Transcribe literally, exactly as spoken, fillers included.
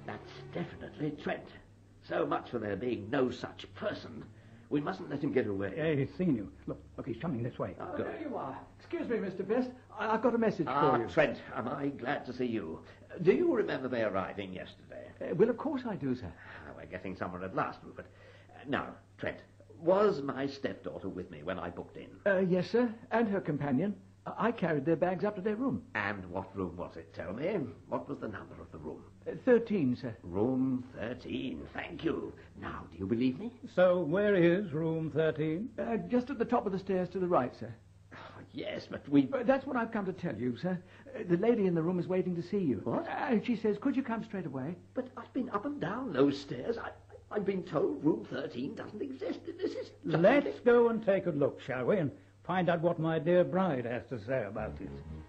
That's definitely Trent. So much for there being no such person. We mustn't let him get away. Yeah, he's seen you. Look, look, he's coming this way. Oh, there you are. Excuse me, Mister Best. I- I've got a message Ah, for you. Trent, am I glad to see you. Do you remember me arriving yesterday? Uh, well, of course I do, sir. Ah, we're getting somewhere at last, Rupert. Uh, now, Trent, was my stepdaughter with me when I booked in? Uh, yes, sir, and her companion. Uh, I carried their bags up to their room. And what room was it? Tell me. What was the number of the room? Uh, Thirteen, sir. Room thirteen. Thank you. Now, do you believe me? So, where is room thirteen? Uh, just at the top of the stairs to the right, sir. Oh, yes, but we... Uh, that's what I've come to tell you, sir. Uh, the lady in the room is waiting to see you. What? Uh, she says, could you come straight away? But I've been up and down those stairs. I, I've been told room thirteen doesn't exist. This is... Let's go and take a look, shall we, and find out what my dear bride has to say about it.